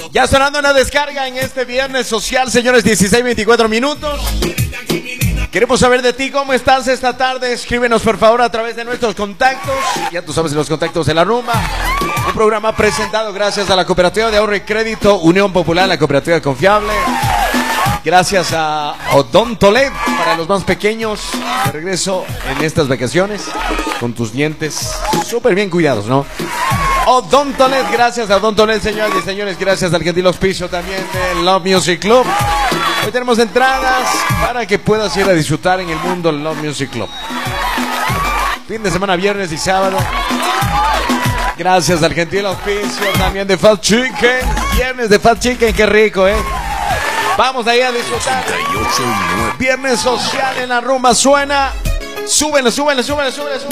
Ya sonando una descarga en este viernes social, señores, 16:24 minutos. Queremos saber de ti, ¿cómo estás esta tarde? Escríbenos por favor a través de nuestros contactos. Ya tú sabes, los contactos de la rumba. Un programa presentado gracias a la Cooperativa de Ahorro y Crédito Unión Popular, la cooperativa confiable. Gracias a Odontolet, para los más pequeños. De regreso en estas vacaciones con tus dientes súper bien cuidados, ¿no? Odontolet, gracias a Odontolet, señoras y señores. Gracias al gentil auspicio también del Love Music Club. Hoy tenemos entradas para que puedas ir a disfrutar en el mundo del Love Music Club. Fin de semana, viernes y sábado. Gracias al gentil auspicio también de Fat Chicken. Viernes de Fat Chicken, qué rico, ¿eh? Vamos ahí a disfrutar. Viernes social en la rumba suena. Súbele, súbele, súbele, súbele, súbele.